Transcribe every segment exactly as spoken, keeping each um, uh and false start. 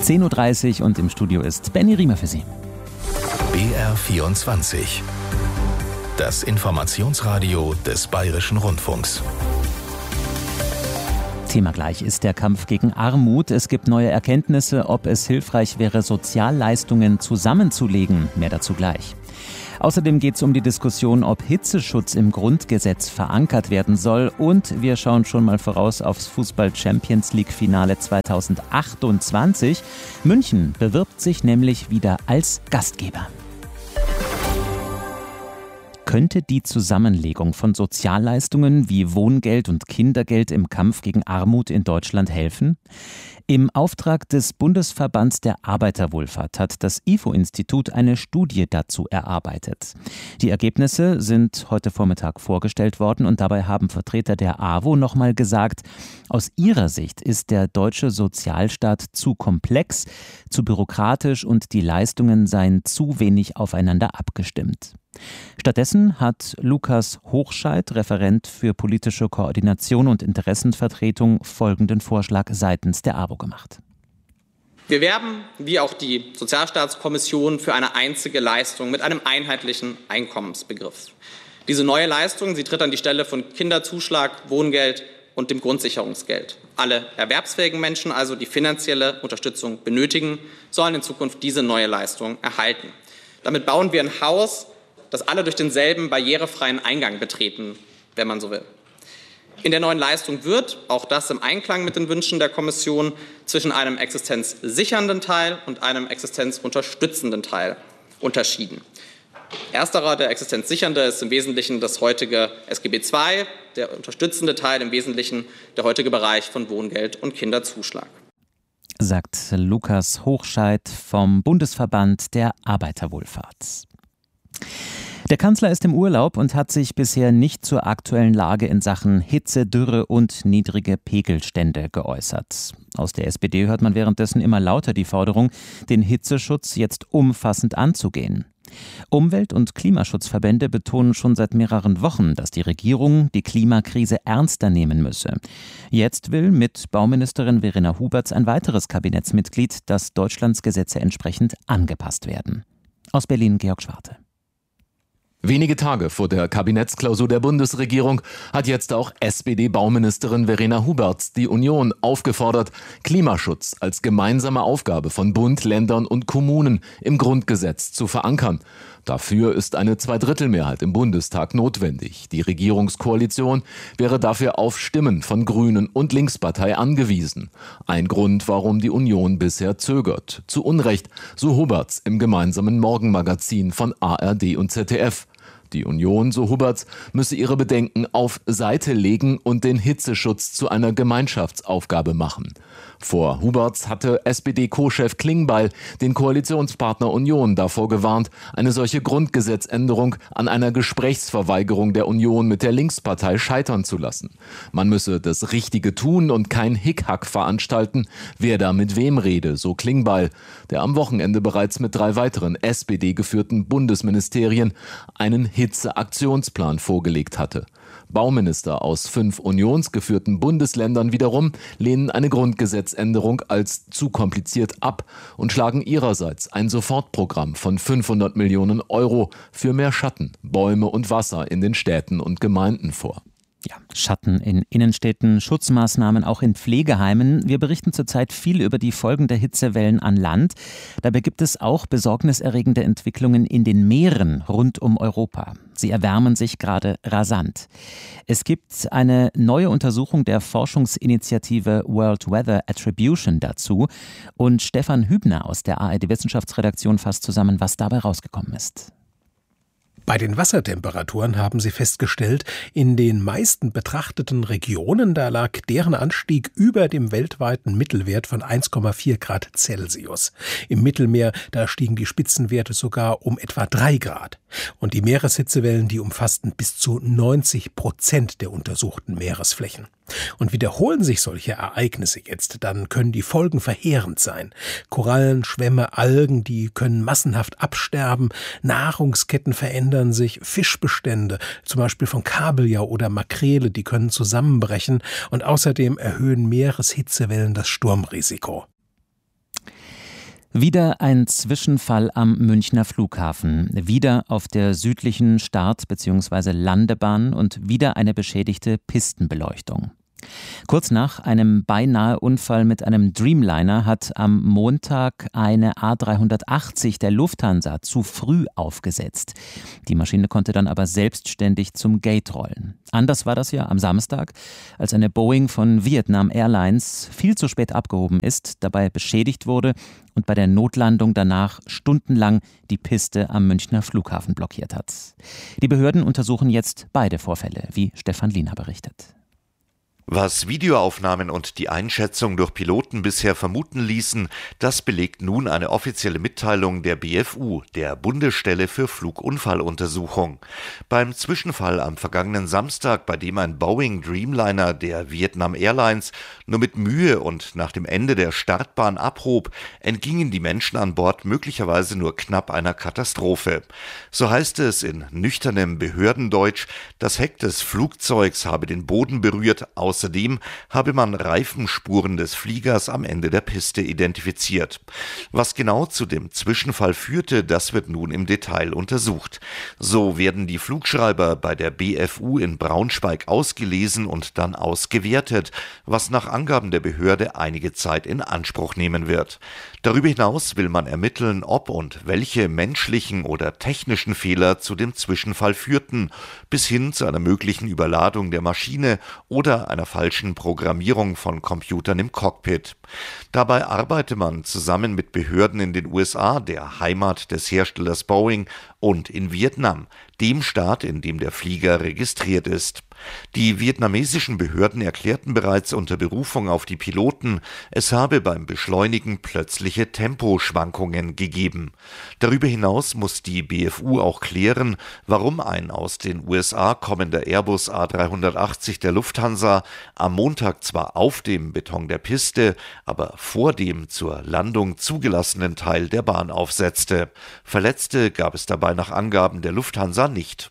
zehn Uhr dreißig und im Studio ist Benny Riemer für Sie. B R vierundzwanzig. Das Informationsradio des Bayerischen Rundfunks. Thema gleich ist der Kampf gegen Armut. Es gibt neue Erkenntnisse, ob es hilfreich wäre, Sozialleistungen zusammenzulegen. Mehr dazu gleich. Außerdem geht es um die Diskussion, ob Hitzeschutz im Grundgesetz verankert werden soll. Und wir schauen schon mal voraus aufs Fußball-Champions-League-Finale zweitausendachtundzwanzig. München bewirbt sich nämlich wieder als Gastgeber. Könnte die Zusammenlegung von Sozialleistungen wie Wohngeld und Kindergeld im Kampf gegen Armut in Deutschland helfen? Im Auftrag des Bundesverbands der Arbeiterwohlfahrt hat das I F O-Institut eine Studie dazu erarbeitet. Die Ergebnisse sind heute Vormittag vorgestellt worden und dabei haben Vertreter der A W O nochmal gesagt, aus ihrer Sicht ist der deutsche Sozialstaat zu komplex, zu bürokratisch und die Leistungen seien zu wenig aufeinander abgestimmt. Stattdessen hat Lukas Hochscheid, Referent für politische Koordination und Interessenvertretung, folgenden Vorschlag seitens der A W O gemacht. Wir werben, wie auch die Sozialstaatskommission, für eine einzige Leistung mit einem einheitlichen Einkommensbegriff. Diese neue Leistung, sie tritt an die Stelle von Kinderzuschlag, Wohngeld und dem Grundsicherungsgeld. Alle erwerbsfähigen Menschen, also die finanzielle Unterstützung benötigen, sollen in Zukunft diese neue Leistung erhalten. Damit bauen wir ein Haus, das alle durch denselben barrierefreien Eingang betreten, wenn man so will. In der neuen Leistung wird, auch das im Einklang mit den Wünschen der Kommission, zwischen einem existenzsichernden Teil und einem existenzunterstützenden Teil unterschieden. Ersterer, der existenzsichernde, ist im Wesentlichen das heutige S G B zwei, der unterstützende Teil im Wesentlichen der heutige Bereich von Wohngeld und Kinderzuschlag. Sagt Lukas Hochscheid vom Bundesverband der Arbeiterwohlfahrt. Der Kanzler ist im Urlaub und hat sich bisher nicht zur aktuellen Lage in Sachen Hitze, Dürre und niedrige Pegelstände geäußert. Aus der S P D hört man währenddessen immer lauter die Forderung, den Hitzeschutz jetzt umfassend anzugehen. Umwelt- und Klimaschutzverbände betonen schon seit mehreren Wochen, dass die Regierung die Klimakrise ernster nehmen müsse. Jetzt will mit Bauministerin Verena Huberts ein weiteres Kabinettsmitglied, dass Deutschlands Gesetze entsprechend angepasst werden. Aus Berlin Georg Schwarte. Wenige Tage vor der Kabinettsklausur der Bundesregierung hat jetzt auch S P D-Bauministerin Verena Huberts die Union aufgefordert, Klimaschutz als gemeinsame Aufgabe von Bund, Ländern und Kommunen im Grundgesetz zu verankern. Dafür ist eine Zweidrittelmehrheit im Bundestag notwendig. Die Regierungskoalition wäre dafür auf Stimmen von Grünen und Linkspartei angewiesen. Ein Grund, warum die Union bisher zögert. Zu Unrecht, so Huberts im gemeinsamen Morgenmagazin von A R D und Z D F. Die Union, so Huberts, müsse ihre Bedenken auf Seite legen und den Hitzeschutz zu einer Gemeinschaftsaufgabe machen. Vor Huberts hatte S P D-Co-Chef Klingbeil den Koalitionspartner Union davor gewarnt, eine solche Grundgesetzänderung an einer Gesprächsverweigerung der Union mit der Linkspartei scheitern zu lassen. Man müsse das Richtige tun und kein Hickhack veranstalten, wer da mit wem rede, so Klingbeil, der am Wochenende bereits mit drei weiteren S P D-geführten Bundesministerien einen Hitzeaktionsplan vorgelegt hatte. Bauminister aus fünf unionsgeführten Bundesländern wiederum lehnen eine Grundgesetzänderung als zu kompliziert ab und schlagen ihrerseits ein Sofortprogramm von fünfhundert Millionen Euro für mehr Schatten, Bäume und Wasser in den Städten und Gemeinden vor. Ja, Schatten in Innenstädten, Schutzmaßnahmen auch in Pflegeheimen. Wir berichten zurzeit viel über die Folgen der Hitzewellen an Land. Dabei gibt es auch besorgniserregende Entwicklungen in den Meeren rund um Europa. Sie erwärmen sich gerade rasant. Es gibt eine neue Untersuchung der Forschungsinitiative World Weather Attribution dazu. Und Stefan Hübner aus der A R D-Wissenschaftsredaktion fasst zusammen, was dabei rausgekommen ist. Bei den Wassertemperaturen haben sie festgestellt, in den meisten betrachteten Regionen, da lag deren Anstieg über dem weltweiten Mittelwert von eins Komma vier Grad Celsius. Im Mittelmeer, da stiegen die Spitzenwerte sogar um etwa drei Grad. Und die Meereshitzewellen, die umfassten bis zu neunzig Prozent der untersuchten Meeresflächen. Und wiederholen sich solche Ereignisse jetzt, dann können die Folgen verheerend sein. Korallen, Schwämme, Algen, die können massenhaft absterben, Nahrungsketten verändern sich, Fischbestände, zum Beispiel von Kabeljau oder Makrele, die können zusammenbrechen und außerdem erhöhen Meereshitzewellen das Sturmrisiko. Wieder ein Zwischenfall am Münchner Flughafen, wieder auf der südlichen Start- bzw. Landebahn und wieder eine beschädigte Pistenbeleuchtung. Kurz nach einem beinahe Unfall mit einem Dreamliner hat am Montag eine A dreihundertachtzig der Lufthansa zu früh aufgesetzt. Die Maschine konnte dann aber selbstständig zum Gate rollen. Anders war das ja am Samstag, als eine Boeing von Vietnam Airlines viel zu spät abgehoben ist, dabei beschädigt wurde und bei der Notlandung danach stundenlang die Piste am Münchner Flughafen blockiert hat. Die Behörden untersuchen jetzt beide Vorfälle, wie Stefan Liener berichtet. Was Videoaufnahmen und die Einschätzung durch Piloten bisher vermuten ließen, das belegt nun eine offizielle Mitteilung der B F U, der Bundesstelle für Flugunfalluntersuchung. Beim Zwischenfall am vergangenen Samstag, bei dem ein Boeing Dreamliner der Vietnam Airlines nur mit Mühe und nach dem Ende der Startbahn abhob, entgingen die Menschen an Bord möglicherweise nur knapp einer Katastrophe. So heißt es in nüchternem Behördendeutsch, das Heck des Flugzeugs habe den Boden berührt. Außerdem habe man Reifenspuren des Fliegers am Ende der Piste identifiziert. Was genau zu dem Zwischenfall führte, das wird nun im Detail untersucht. So werden die Flugschreiber bei der B F U in Braunschweig ausgelesen und dann ausgewertet, was nach Angaben der Behörde einige Zeit in Anspruch nehmen wird. Darüber hinaus will man ermitteln, ob und welche menschlichen oder technischen Fehler zu dem Zwischenfall führten, bis hin zu einer möglichen Überladung der Maschine oder einer falschen Programmierung von Computern im Cockpit. Dabei arbeite man zusammen mit Behörden in den U S A, der Heimat des Herstellers Boeing, und in Vietnam, dem Staat, in dem der Flieger registriert ist. Die vietnamesischen Behörden erklärten bereits unter Berufung auf die Piloten, es habe beim Beschleunigen plötzliche Temposchwankungen gegeben. Darüber hinaus muss die B F U auch klären, warum ein aus den U S A kommender Airbus A dreihundertachtzig der Lufthansa am Montag zwar auf dem Beton der Piste, aber vor dem zur Landung zugelassenen Teil der Bahn aufsetzte. Verletzte gab es dabei nach Angaben der Lufthansa nicht.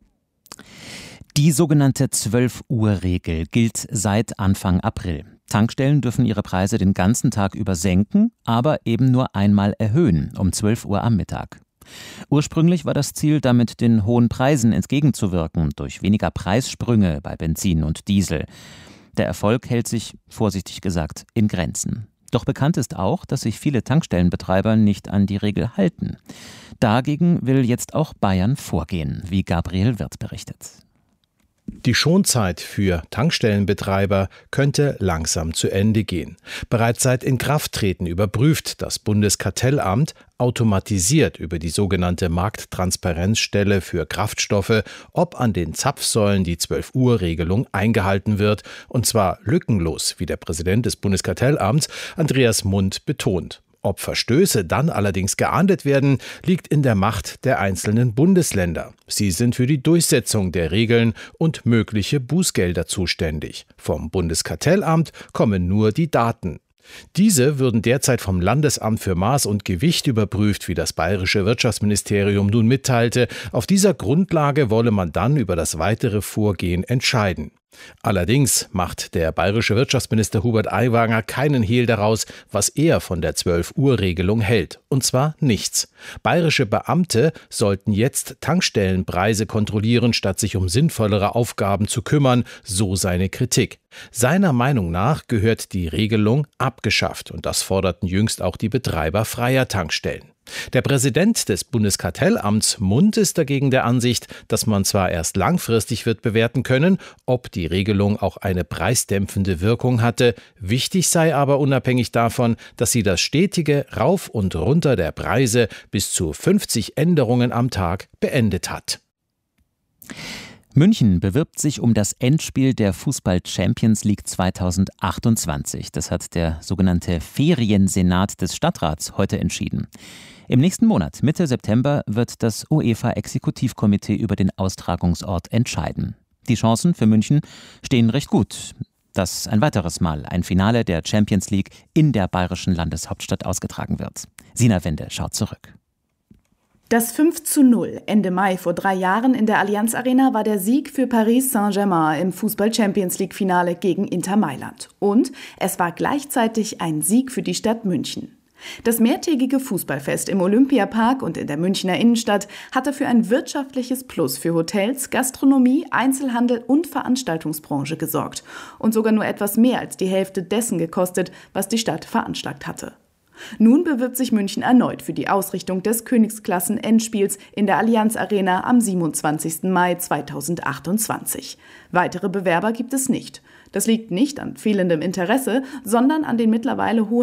Die sogenannte zwölf-Uhr-Regel gilt seit Anfang April. Tankstellen dürfen ihre Preise den ganzen Tag über senken, aber eben nur einmal erhöhen, um zwölf Uhr am Mittag. Ursprünglich war das Ziel, damit den hohen Preisen entgegenzuwirken, durch weniger Preissprünge bei Benzin und Diesel. Der Erfolg hält sich, vorsichtig gesagt, in Grenzen. Doch bekannt ist auch, dass sich viele Tankstellenbetreiber nicht an die Regel halten. Dagegen will jetzt auch Bayern vorgehen, wie Gabriel Wirth berichtet. Die Schonzeit für Tankstellenbetreiber könnte langsam zu Ende gehen. Bereits seit Inkrafttreten überprüft das Bundeskartellamt automatisiert über die sogenannte Markttransparenzstelle für Kraftstoffe, ob an den Zapfsäulen die zwölf-Uhr-Regelung eingehalten wird, und zwar lückenlos, wie der Präsident des Bundeskartellamts Andreas Mund betont. Ob Verstöße dann allerdings geahndet werden, liegt in der Macht der einzelnen Bundesländer. Sie sind für die Durchsetzung der Regeln und mögliche Bußgelder zuständig. Vom Bundeskartellamt kommen nur die Daten. Diese würden derzeit vom Landesamt für Maß und Gewicht überprüft, wie das bayerische Wirtschaftsministerium nun mitteilte. Auf dieser Grundlage wolle man dann über das weitere Vorgehen entscheiden. Allerdings macht der bayerische Wirtschaftsminister Hubert Aiwanger keinen Hehl daraus, was er von der zwölf-Uhr-Regelung hält. Und zwar nichts. Bayerische Beamte sollten jetzt Tankstellenpreise kontrollieren, statt sich um sinnvollere Aufgaben zu kümmern, so seine Kritik. Seiner Meinung nach gehört die Regelung abgeschafft, und das forderten jüngst auch die Betreiber freier Tankstellen. Der Präsident des Bundeskartellamts Mund ist dagegen der Ansicht, dass man zwar erst langfristig wird bewerten können, ob die Regelung auch eine preisdämpfende Wirkung hatte, wichtig sei aber unabhängig davon, dass sie das stetige Rauf und Runter der Preise bis zu fünfzig Änderungen am Tag beendet hat. München bewirbt sich um das Endspiel der Fußball-Champions League zweitausendachtundzwanzig. Das hat der sogenannte Feriensenat des Stadtrats heute entschieden. Im nächsten Monat, Mitte September, wird das UEFA-Exekutivkomitee über den Austragungsort entscheiden. Die Chancen für München stehen recht gut, dass ein weiteres Mal ein Finale der Champions League in der bayerischen Landeshauptstadt ausgetragen wird. Sina Wende schaut zurück. Das fünf zu null Ende Mai vor drei Jahren in der Allianz Arena war der Sieg für Paris Saint-Germain im Fußball-Champions-League-Finale gegen Inter Mailand. Und es war gleichzeitig ein Sieg für die Stadt München. Das mehrtägige Fußballfest im Olympiapark und in der Münchner Innenstadt hatte für ein wirtschaftliches Plus für Hotels, Gastronomie, Einzelhandel und Veranstaltungsbranche gesorgt und sogar nur etwas mehr als die Hälfte dessen gekostet, was die Stadt veranschlagt hatte. Nun bewirbt sich München erneut für die Ausrichtung des Königsklassen-Endspiels in der Allianz Arena am siebenundzwanzigsten Mai zweitausendachtundzwanzig. Weitere Bewerber gibt es nicht. Das liegt nicht an fehlendem Interesse, sondern an den mittlerweile hohen